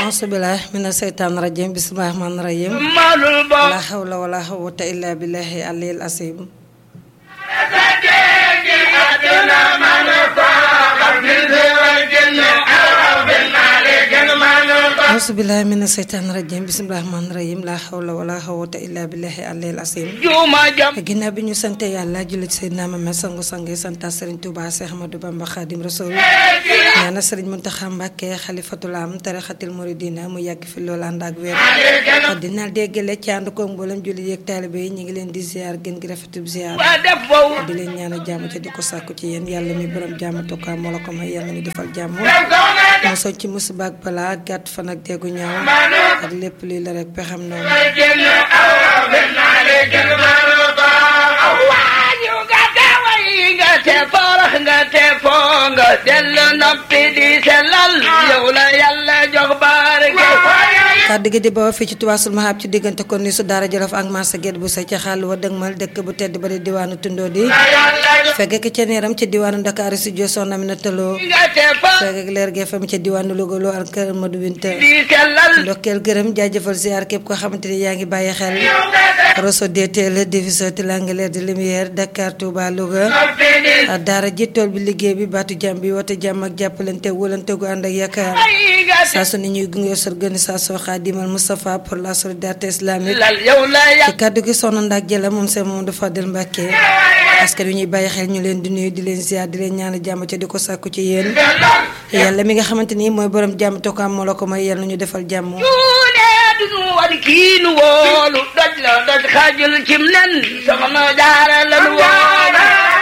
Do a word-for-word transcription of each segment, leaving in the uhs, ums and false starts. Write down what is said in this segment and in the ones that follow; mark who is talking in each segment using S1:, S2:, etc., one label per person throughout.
S1: auzu billahi mina seytaani rajim bismillahi rahmaani rahim la hawla wala quwwata illa billahi aliyil azim auzu billahi mina seytaani rajim bismillahi rahmaani rahim la hawla wala quwwata illa billahi aliyil azim ginnaaw bi ñu sante yàlla julli ci Seydina Muhammad sangu sangi santa Serigne Touba Cheikh Ahmadou Bamba Khadim Rasoul ñaana Serigne Mountakha Mbacké xalifatul am tarixatil muridina mu yàgg fi loolu ànd ak wér dina déggale ci ànd ko mboolem julli yeeg taalibe yi ñu ngi leen di ziar gën gi rafetub ziar di leen ñaanal jàmm ci di ko sàkku ci yéen yàlla mi borom jàmm tokka moo la ko may yàlla ñu defal jàmm moo soñ ci musiba ak balaa gàtt fan ak déggu ñaaw ak lépp lii la rek pexam noonu
S2: nga te farax nga te foo nga dellu noppi di sellal yow la yàlla jox barke
S1: kàddu gi di ba fii ci Touba Sul Mahab ci diggante kon ni su daara Jolof ak marché Guet bu sa ci xàll wa dëgmal dëkk bu tedd ba di diwaanu Tundoo di fekk ki ca neeram ci diwaanu Dakar si jo soxna mi na tëloo fekk leer gee fa mi ca diwaanu Louga loo ak kër Madou Binta ndokkeel gërëm jaajëfal ziar képp koo xamante ni yaa ngi bàyyi xel Rosso D T L division triangulaire de lumière Dakar Touba Louga daara ji tool bi liggéey bi baatu jàmm bi woote jàmm ak jàppalante wóolante gu ànd ak yaakaar saa su ne ñuy gunge organisation Khadimal Moustapha pour la solidarité islamique ci kàddu gi soxna Ndak Jëla moom seen moom dafa del Mbàkke askan wi ñuy bàyyi xel ñu leen di nuyu di leen ziar di leen ñaanal jàmm ca di ko sàkku ci yéen yàlla mi nga xamante ni mooy borom jàmm te ko am moo la ko may yàlla ñu defal jàmm
S2: dunu wadi kiinu woolu doj la doj xaajul cim nen soxna jaara la nu woolu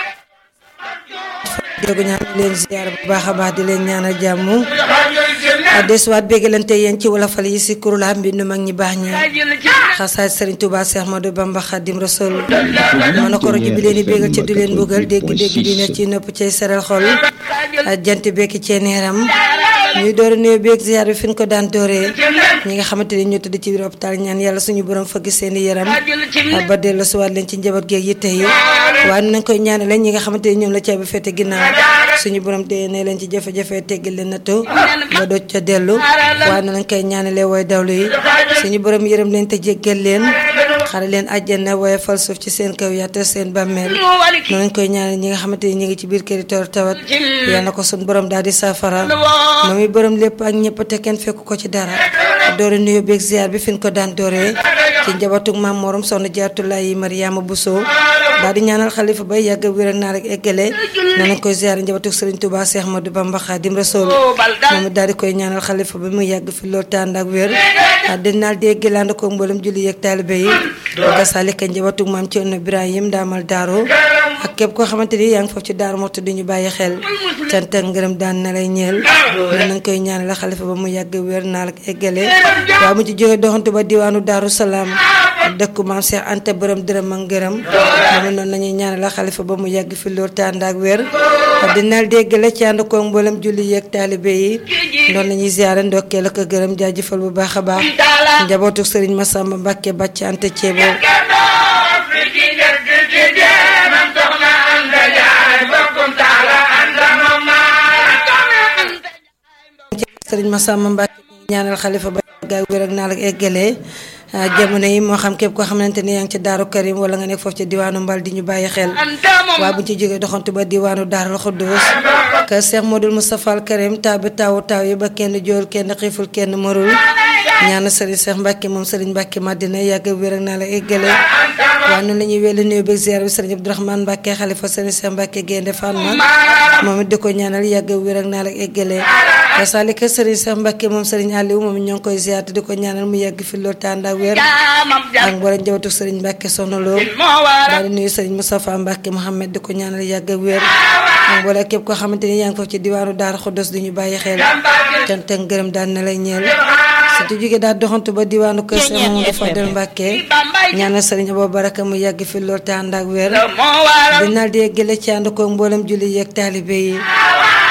S1: déggu ñaan leen ziar bu baax a baax di leen ñaanal jàmm desuwaat béggalante yéen ci wolofal yi si kurula mbindu mag ñi baax ñi xasaay Serigne Touba Cheikh Ahmadou Bamba Khadim Rasoul moo na ko rojo bi leen di béggal ci du leen buggal dégg-dégg di ne ci nopp cay seral xol jant bekki cee neeram ñuy door a nuyoo beeg ziar bi fi ñu ko daan dooree ñi nga xamante ni ñoo tëdd ci biir hôpital ñaan yàlla suñu borom fëgg seen i yaram ba dellu si waat leen ci njaboot geeg yitte yi waaye nañ koy ñaanale ñi nga xamante ni ñoom la caabi fete ginnaaw suñu borom téye ne leen ci jafe-jafe teggal leen nattu ba doj ca dellu waaye nañ koy ñaanale way dawlu yi suñu borom yërëm leen te jéggal leen xare leen àjjana waaye fal suuf ci seen kaw yaata seen bàmmeel nañ koy ñaanale ñi nga xamante ni ñi ngi ci biir kër yi toor tawat yàlla na ko suñu borom daal di saafara moom i borom lépp ak ñëpp te kenn fekku ko ci dara doore nuyoo beeg ziar bi fi ñu ko daan dooree ci njabootug maam morom soxna Jaaratullaahi Mariama Bousso daal di ñaanal xalifa bay yàgg wér ak naa rek eggale nañ koy ziar njabootug Serigne Touba Cheikh Ahmadou Bamba Khadim Rasoul moom it daal di koy ñaanal xalifa ba mu yàgg fi loolu tànd ak wér dinaal di eggalaand ko mboolem julli yeeg taalibe yi gasalika njabootug maam Cerno Ibrahim daamal daaro ak képp koo xamante ni yaa ngi foofu ci daaru moxtu di ñu bàyyi xel cant ak ngërëm daan na lay ñeel nañ koy ñaanal xalifa ba mu yàgg wér naa ak eggale waaw mu ci jóge doxantu ba diwaanu Daaru Salaam dëkku maam Cheikh Anta borom dërëm ak ngërëm moom noonu nañuy ñaanal xalifa ba mu yàgg fi loolu tànd ak wér dinaal déggale ci ànd ko mboolem julli yeeg taalibe yi noonu lañuy ziare ndokkeel ak gërëm jaajëfal bu baax a baax njabootu Serigne Massamba Mbacké Bàcc Anta Ceebo Serigne Massamba Mbacké ñaanal xalifa ba gaay wér ak naa la eggalee jamono yi moo xam képp koo xamante ni yaa ngi ci Daaru Karim wala nga nekk foofu ci diwaanu Mbal di ñu bàyyi xel waaye bu ñu ci jógee doxantu ba diwaanu Daarul Xuddus kër Cheikh Modou Moustapha Al Karim taw bi tawu taw yi ba kenn jool kenn xiiful kenn marul ñaana Serigne Cheikh Mbacké moom Serigne Mbacké Madina yàgg wér ak naa la eggalee waaye noonu la ñuy wéyal nuyu beeg ziar bi Serigne Abdourahmane Mbacké xalifa Serigne Cheikh Mbacké Gaynde Fatma moom it di ko ñaanal yàgg wér ak naa la eggalee kasaalika Serigne Cheikh Mbacké moom Serigne Aliou moom ñoo ngi koy ziar te di ko ñaanal mu yàgg fi loolu tànd ak wér ak mboolem njabootu Serigne Mbacké Soxna Lo daal di nuyu Serigne Moustapha Mbacké Mohamed di ko ñaanal yàgg ak wér ak mboolem képp koo xamante ni yaa ngi foofu ci diwaanu Daaru Xuddus di ñu bàyyi xel cant ak ngërëm daan na lay ñeel surtout jóge daal doxantu ba diwaanu kër Cheikh Mamadou Fadel Mbacké ñaanal Serigne Abou Baraka mu yàgg fi loolu tànd ak wér dinaal di yeggale ci ànd ko mboolem julli yeeg taalibe yi